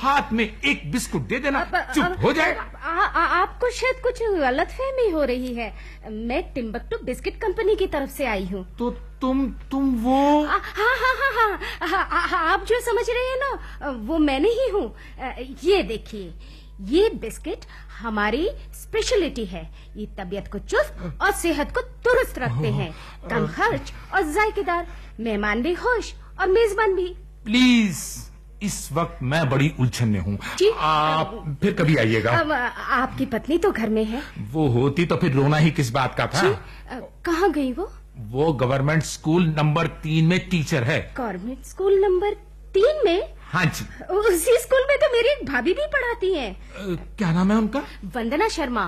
हाथ में एक बिस्कुट दे देना, चुप हो जाएगा। आपको शायद कुछ गलतफहमी हो रही है। मैं टिम्बकटू बिस्किट कंपनी की तरफ से आई हूँ। तो तुम वो? हाँ, आप जो समझ रहे हैं ना, वो मैं नहीं हूँ। ये देखिए, ये बिस्किट हमारी स्पेशलिटी है। ये तबीयत को चुस्त और सेहत को दुरुस्त रखते हैं, कम खर्च और जायकेदार, मेहमान भी खुश और मेजबान भी। प्लीज, इस वक्त मैं बड़ी उलझन में हूँ, आप फिर कभी आइएगा। आपकी पत्नी तो घर में है। वो होती तो फिर रोना ही किस बात का था। कहाँ गई वो गवर्नमेंट स्कूल नंबर 3 में टीचर है। गवर्नमेंट स्कूल नंबर 3 में? हाँ जी। उसी स्कूल में तो मेरी एक भाभी भी पढ़ाती हैं। क्या नाम है उनका? वंदना शर्मा।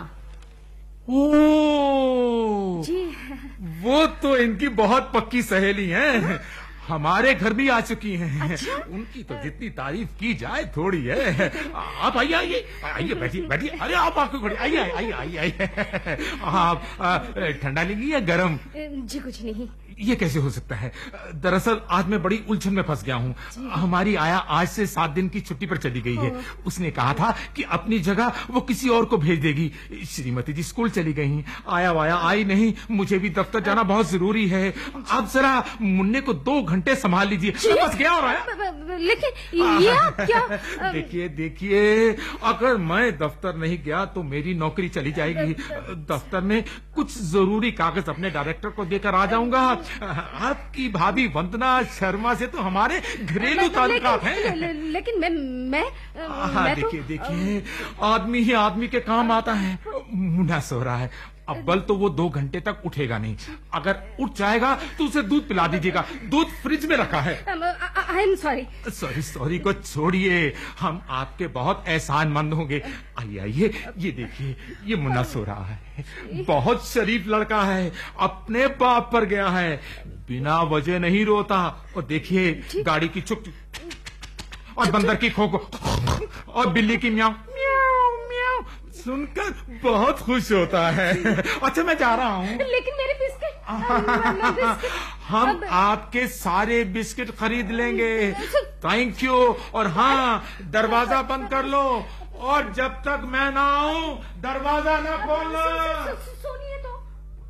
ओ जी, वो तो इनकी बहुत पक्की सहेली हैं। हमारे घर भी आ चुकी हैं। अच्छा? उनकी तो जितनी तारीफ की जाए थोड़ी है। आप आइए बैठिए। अरे आप आके खड़ी, आइए। आप ठंडा लेंगी या गरम? जी कुछ नहीं। ये कैसे हो सकता है? दरअसल आज मैं बड़ी उलझन में फंस गया हूँ। हमारी आया आज से 7 दिन की छुट्टी पर चली गई है। उसने कहा था कि अपनी जगह वो किसी और को भेज देगी। श्रीमती जी स्कूल चली गई, आया आई नहीं। मुझे भी दफ्तर जाना बहुत जरूरी है। आप जरा मुन्ने को 2 घंटे संभाल लीजिए। बस गया और आया। लेकिन ये आप क्या? देखिए, अगर मैं दफ्तर नहीं गया तो मेरी नौकरी चली जाएगी। दफ्तर में कुछ जरूरी कागज अपने डायरेक्टर को देकर आ जाऊंगा। आपकी भाभी वंदना शर्मा से तो हमारे घरेलू ताल्लुकात हैं। लेकिन मैं देखिए, आदमी ही आदमी के काम आता है। मुन्ना सो रहा है, अव्वल तो वो 2 घंटे तक उठेगा नहीं। अगर उठ जाएगा तो उसे दूध पिला दीजिएगा। दूध फ्रिज में रखा है। आई एम सॉरी को छोड़िए, हम आपके बहुत एहसानमंद होंगे। आइए, ये देखिए, ये मुन्ना सो रहा है। बहुत शरीफ लड़का है, अपने बाप पर गया है, बिना वजह नहीं रोता। और देखिए, गाड़ी की चुक और बंदर की खोखो और बिल्ली की म्याऊं सुनकर बहुत खुश होता है। अच्छा, मैं जा रहा हूँ। लेकिन मेरे बिस्किट। हम आपके सारे बिस्किट खरीद लेंगे। Thank you. और हाँ, दरवाजा बंद कर लो, और जब तक मैं ना आऊं दरवाजा ना खोलना। सुनिए तो।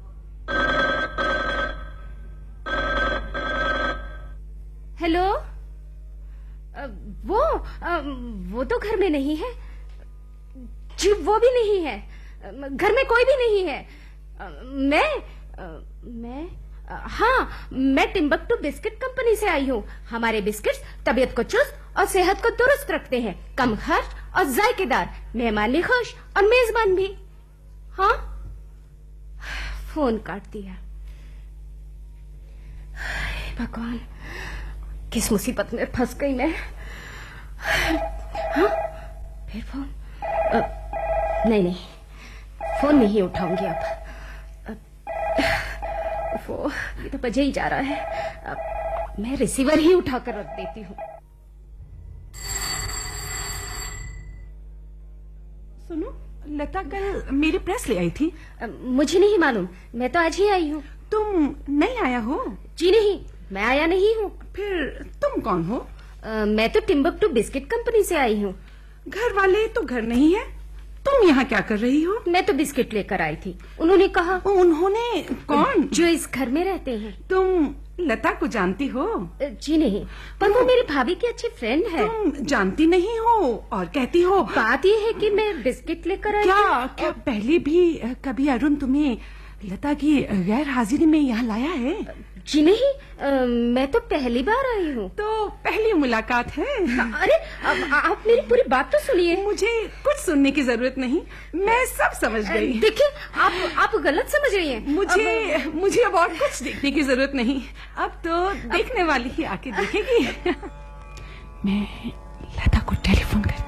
हेलो, वो तो घर में नहीं है जी। वो भी नहीं है, घर में कोई भी नहीं है। मैं टिम्बकटू बिस्किट कंपनी से आई हूँ। हमारे बिस्किट्स तबीयत को चुस्त और सेहत को दुरुस्त रखते हैं, कम खर्च और जायकेदार, मेहमान भी खुश और मेजबान भी। हाँ, फोन काट दिया। भगवान, किस मुसीबत में फंस गई मैं। हाँ, फिर फोन। नहीं, फोन नहीं उठाऊंगी अब। वो ये तो बजे ही जा रहा है। अब मैं रिसीवर ही उठाकर रख देती हूँ। सुनो, लता कल मेरी प्रेस ले आई थी। मुझे नहीं मालूम, मैं तो आज ही आई हूँ। तुम नहीं आया हो? जी नहीं, मैं आया नहीं हूँ। फिर तुम कौन हो? मैं तो टिम्बकटू बिस्किट कंपनी से आई हूँ। घर वाले तो घर नहीं है, तुम यहाँ क्या कर रही हो? मैं तो बिस्किट लेकर आई थी। उन्होंने कहा। उन्होंने? कौन? जो इस घर में रहते हैं। तुम लता को जानती हो? जी नहीं, पर वो मेरी भाभी की अच्छी फ्रेंड है। तुम जानती नहीं हो और कहती हो? बात ये है कि मैं बिस्किट लेकर आई। क्या पहले भी कभी अरुण तुम्हें लता की गैर हाजिरी में यहाँ लाया है? जी नहीं, मैं तो पहली बार आई हूँ। तो पहली मुलाकात है। अरे आप मेरी पूरी बात तो सुनिए। मुझे कुछ सुनने की जरूरत नहीं, मैं सब समझ गई। देखिए, आप गलत समझ रही हैं। मुझे अब और कुछ देखने की जरूरत नहीं। अब तो देखने वाली ही आके देखेगी। मैं लता को टेलीफोन करती